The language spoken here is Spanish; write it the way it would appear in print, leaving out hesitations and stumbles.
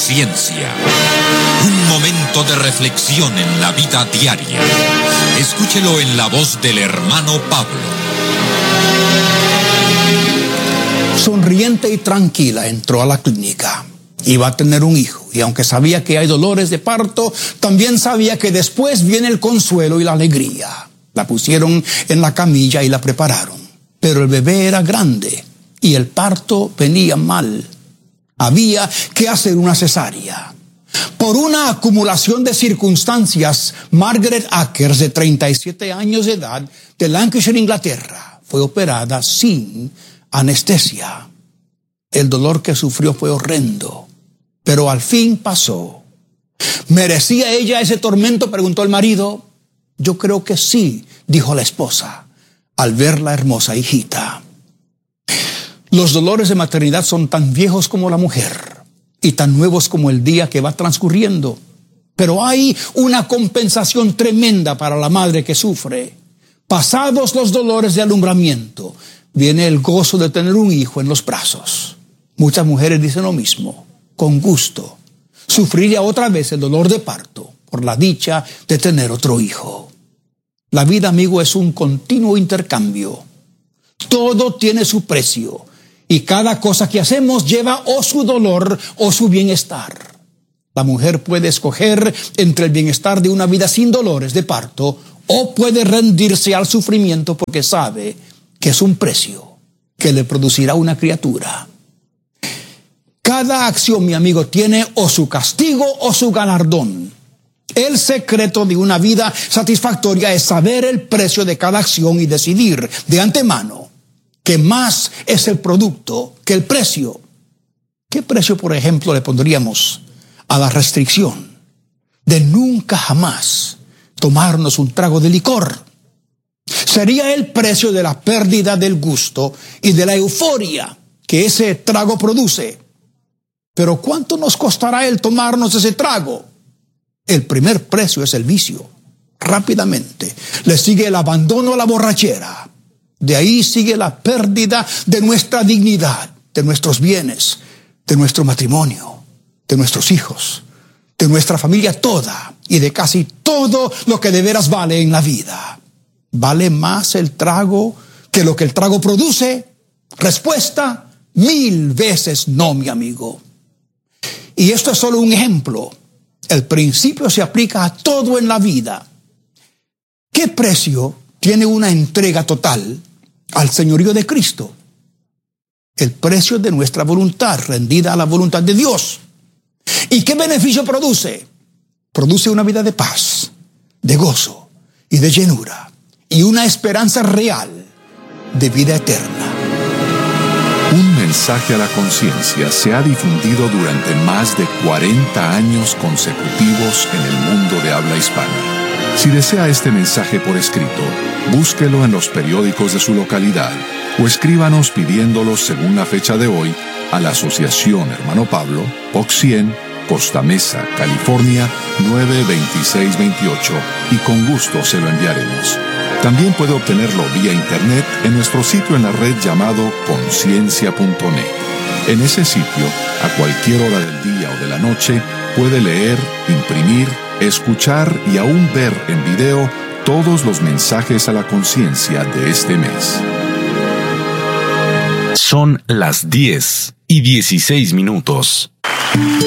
Conciencia. Un momento de reflexión en la vida diaria. Escúchelo en la voz del hermano Pablo. Sonriente y tranquila entró a la clínica. Iba a tener un hijo, y aunque sabía que hay dolores de parto, también sabía que después viene el consuelo y la alegría. La pusieron en la camilla y la prepararon. Pero el bebé era grande y el parto venía mal. Había que hacer una cesárea. Por una acumulación de circunstancias, Margaret Akers, de 37 años de edad, de Lancashire, Inglaterra, fue operada sin anestesia. El dolor que sufrió fue horrendo, pero al fin pasó. ¿Merecía ella ese tormento?, preguntó el marido. Yo creo que sí, dijo la esposa, al ver la hermosa hijita. Los dolores de maternidad son tan viejos como la mujer y tan nuevos como el día que va transcurriendo. Pero hay una compensación tremenda para la madre que sufre. Pasados los dolores de alumbramiento, viene el gozo de tener un hijo en los brazos. Muchas mujeres dicen lo mismo, con gusto. Sufriría otra vez el dolor de parto por la dicha de tener otro hijo. La vida, amigo, es un continuo intercambio. Todo tiene su precio y cada cosa que hacemos lleva o su dolor o su bienestar. La mujer puede escoger entre el bienestar de una vida sin dolores de parto o puede rendirse al sufrimiento porque sabe que es un precio que le producirá una criatura. Cada acción, mi amigo, tiene o su castigo o su galardón. El secreto de una vida satisfactoria es saber el precio de cada acción y decidir de antemano que más es el producto que el precio. ¿Qué precio, por ejemplo, le pondríamos a la restricción de nunca jamás tomarnos un trago de licor? Sería el precio de la pérdida del gusto y de la euforia que ese trago produce. Pero ¿cuánto nos costará el tomarnos ese trago? El primer precio es el vicio. Rápidamente le sigue el abandono a la borrachera. De ahí sigue la pérdida de nuestra dignidad, de nuestros bienes, de nuestro matrimonio, de nuestros hijos, de nuestra familia toda y de casi todo lo que de veras vale en la vida. ¿Vale más el trago que lo que el trago produce? Respuesta: 1000 veces no, mi amigo. Y esto es solo un ejemplo. El principio se aplica a todo en la vida. ¿Qué precio tiene una entrega total al señorío de Cristo? El precio de nuestra voluntad rendida a la voluntad de Dios. ¿Y qué beneficio produce? Produce una vida de paz, de gozo y de llenura y una esperanza real de vida eterna. Un mensaje a la conciencia se ha difundido durante más de 40 años consecutivos en el mundo de habla hispana. Si desea este mensaje por escrito, búsquelo en los periódicos de su localidad o escríbanos pidiéndolo según la fecha de hoy a la Asociación Hermano Pablo, Box 100, Costa Mesa, California 92628 y con gusto se lo enviaremos. También puede obtenerlo vía internet en nuestro sitio en la red llamado conciencia.net. En ese sitio, a cualquier hora del día o de la noche, puede leer, imprimir, escuchar y aún ver en video todos los mensajes a la conciencia de este mes. Son las 10:16.